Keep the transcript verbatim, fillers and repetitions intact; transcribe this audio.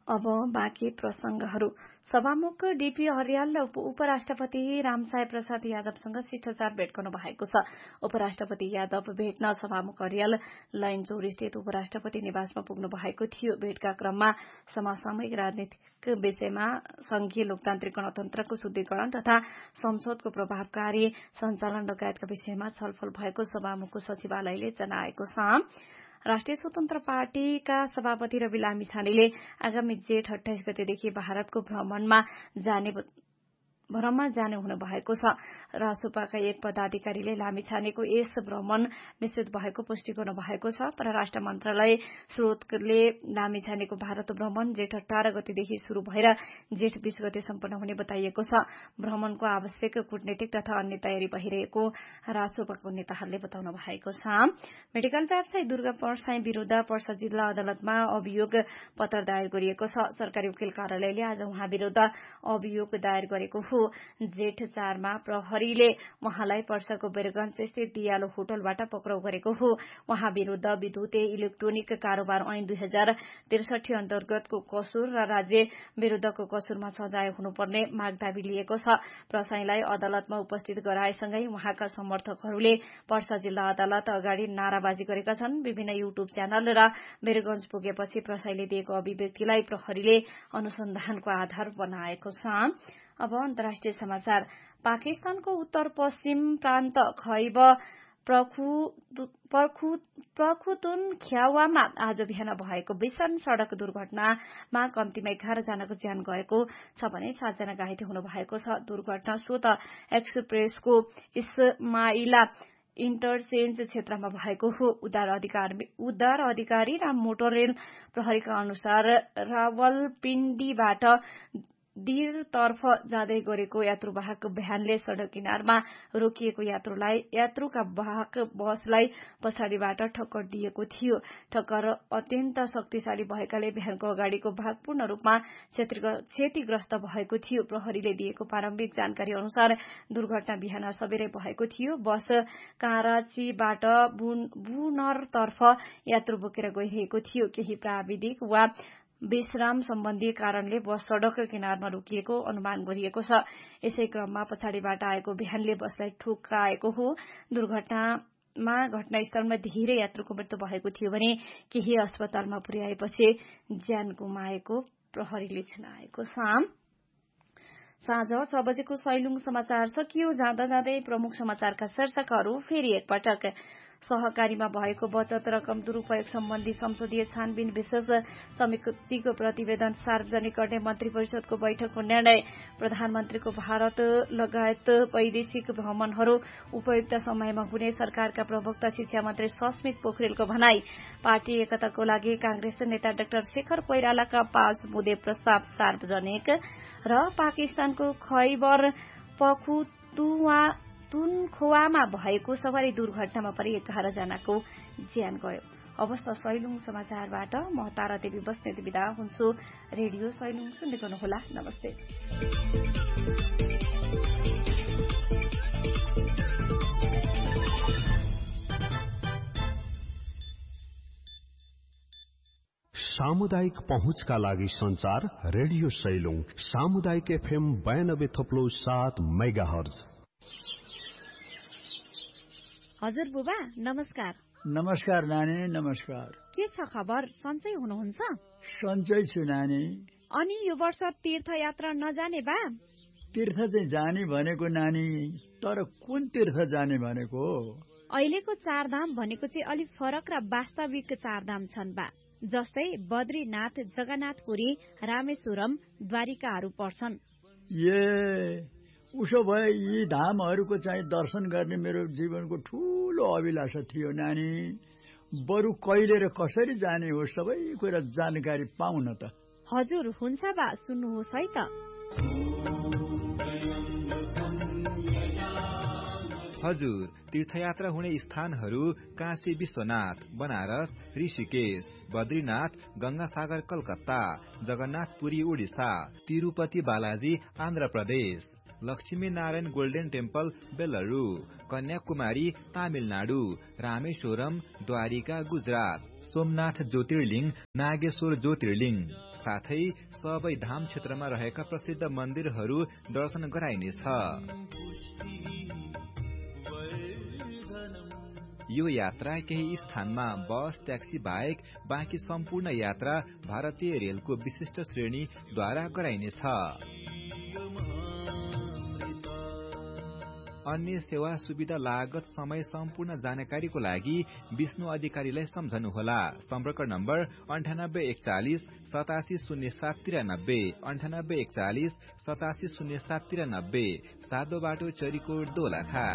अब बाँकी प्रसंगहरू। सभामुख डीपी अर्याल र उपराष्ट्रपति रामसाय प्रसाद यादवसँग शिष्टाचार भेट गर्नु भएको छ। उपराष्ट्रपति यादव भेट्न सभामुख अर्याल लैनचौर स्थित उपराष्ट्रपति निवासमा पुग्नु भएको थियो। भेटका क्रममा समसामयिक राजनीतिक विषयमा संघीय लोकतान्त्रिक गणतन्त्रको शुद्धिकरण तथा संसदको प्रभावकारी सञ्चालन लगायतका विषयमा छलफल भएको सभामुखको सचिवालयले जनाएको छ। राष्ट्रिय स्वतन्त्र पार्टीका सभापति रवि लामिछानेले आगामी जेठ अठाइस गतेदेखि भारतको भ्रमणमा जाने भ्रमणमा जाने हुनु भएको छ। रासोपाका एक पदाधिकारीले लामिछानेको यस भ्रमण निश्चित भएको पुष्टि गर्नु भएको छ। परराष्ट्र मन्त्रालय स्रोतले लामिछानेको भारत भ्रमण जेठ अठार गतेदेखि शुरू भएर जेठ बीस गते सम्पन्न हुने बताइएको छ। भ्रमणको आवश्यक कूटनीतिक तथा अन्य तयारी भइरहेको रासोपाको नेताहरूले बताउनु भएको छ। मेडिकल व्यवसायी दुर्गा परसाई विरूद्ध पर्सा जिल्ला अदालतमा अभियोग पत्र दायर गरिएको छ। सरकारी वकिल कार्यालयले आज उहाँ विरूद्ध अभियोग दायर गरेको हो। जेठ चारमा प्रहरीले उहाँलाई पर्साको बेरगंज स्थित दियालो होटलबाट पक्राउ गरेको हो। उहाँ विरूद्ध विद्युतीय इलेक्ट्रोनिक कारोबार ऐन दुई हजार त्रिसठी अन्तर्गतको कसुर र राज्य विरूद्धको कसुरमा सजाय हुनुपर्ने माग दाबी लिएको छ। प्रसाईलाई अदालतमा उपस्थित गराएसँगै उहाँका समर्थकहरूले पर्सा जिल्ला अदालत अगाडि नाराबाजी गरेका छन्। विभिन्न युट्युब च्यानल र बेरगंज पुगेपछि प्रसाईले दिएको अभिव्यक्तिलाई प्रहरीले अनुसन्धानको आधार बनाएको छ। अब अन्तर्राष्ट्रिय समाचार। पाकिस्तानको उत्तर पश्चिम प्रान्त खैब प्रखुतुन ख्यावामा आज बिहान भएको भीषण सड़क दुर्घटनामा कम्तीमा एघार जनाको ज्यान गएको छ भने सातजना घाइते हुनु भएको छ। दुर्घटना स्वत एक्सप्रेसको इस्माइला इन्टरचेन्ज क्षेत्रमा भएको हो। उद्धार अधिकारी उद्धार अधिकारी र मोटर रेल प्रहरीका अनुसार रावलपिण्डीबाट दिरतर्फ जाँदै गरेको यात्रुवाहक भ्यानले सड़क किनारमा रोकिएको यात्रुलाई यात्रुका वाहक बसलाई पछाडिबाट ठक्कर दिएको थियो। ठक्कर अत्यन्त शक्तिशाली भएकाले भ्यानको अगाडिको भाग पूर्ण रूपमा क्षतिग्रस्त भएको थियो। प्रहरीले दिएको प्रारम्भिक जानकारी अनुसार दुर्घटना बिहान सबेरै भएको थियो। बस कराचीबाट बुनरतर्फ यात्रु बोकेर गइरहेको थियो। केही प्राविधिक वा विश्राम सम्बन्धी कारणले बस सड़क किनारमा रोकिएको अनुमान गरिएको छ। यसै क्रममा पछाडिबाट आएको भ्यानले बसलाई ठोक्काएको हो। दुर्घटनामा घटनास्थलमा धेरै यात्रुको मृत्यु भएको थियो भने केही अस्पतालमा पुर्याएपछि ज्यान गुमाएको प्रहरीले जनाएको छ। साँझ छ बजेको सैलुङ समाचार सकियो। जाँदा जाँदै प्रमुख समाचारका शीर्षकहरू फेरि एकपटक। सहकारीमा भएको बचत रकम दुरूपयोग सम्बन्धी संसदीय छानबिन विशेष समितिको प्रतिवेदन सार्वजनिक गर्ने मन्त्री परिषदको बैठकको निर्णय। प्रधानमन्त्रीको भारत लगायत वैदेशिक भ्रमणहरू उपयुक्त समयमा हुने सरकारका प्रवक्ता शिक्षा मन्त्री सस्मित पोखरेलको भनाई। पार्टी एकताको लागि कांग्रेस नेता डाक्टर शेखर कोइरालाका पाँच बुँदे प्रस्ताव सार्वजनिक। र पाकिस्तानको खैबर पख्तुनख्वा तुनखोवामा भएको सवारी दुर्घटनामा परि एघार जनाको ज्यान गयो। अवस्था सैलुङ समाचारबाट म तारा देवी बस्नेत बिदा हुन्छु। रेडियो सैलुङ सुन्दै गर्नुहोला। नमस्ते। सामुदायिक पहुँचका लागि संचार रेडियो सैलुङ सामुदायिक एफएम बयानब्बे थप्लो सात मेगा हर्ज। हजुर बुबा नमस्कार। नमस्कार नानी नमस्कार। के छ खबर? सन्चै हुनुहुन्छ? सन्चै छु नानी। अनि यो वर्ष तीर्थयात्रा नजाने बा? तीर्थ चाहिँ जाने भनेको नानी, तर कुन तीर्थ जाने भनेको? अहिलेको चारधाम भनेको चाहिँ अलिक फरक र वास्तविक चारधाम छन् बा। जस्तै बद्रीनाथ, जगन्नाथपुरी, रामेश्वरम, द्वारिकाहरू पर्छन्। ए उसो भए यी धामहरूको चाहिँ दर्शन गर्ने मेरो जीवनको ठूलो अभिलाषा थियो नानी। बरु कहिले र कसरी जाने हो सबै कुरा जानकारी पाउन त। हजुर हुन्छ बा, सुन्नुहोस् है त। हजुर तीर्थयात्रा हुने स्थानहरू काशी विश्वनाथ, बनारस, ऋषिकेश, बद्रीनाथ, गंगासागर कलकत्ता, जगन्नाथपुरी उडिसा, तिरुपति बालाजी आन्ध्र प्रदेश, लक्ष्मी नारायण गोल्डन टेम्पल बेलरू, कन्याकुमारी तामिलनाडु, रामेश्वरम द्वारिका गुजरात, सोमनाथ ज्योतिर्लिङ नागेश्वर ज्योतिर्लिङ साथै सबै धाम क्षेत्रमा रहेका प्रसिद्ध मन्दिरहरू दर्शन गराइनेछ। यो यात्रा केही स्थानमा बस ट्याक्सी बाहेक बाँकी सम्पूर्ण यात्रा भारतीय रेलको विशिष्ट श्रेणीद्वारा गराइनेछ। अन्य सेवा सुविधा लागत समय सम्पूर्ण जानकारीको लागि विष्णु अधिकारीलाई सम्झनुहोला। सम्पर्क नम्बर अन्ठानब्बे एकचालिस सतासी शून्य सात तिरानब्बे अन्ठानब्बे एकचालिस सतासी शून्य सात तिरानब्बे, सातो बाटो चरीकोट दोलखा।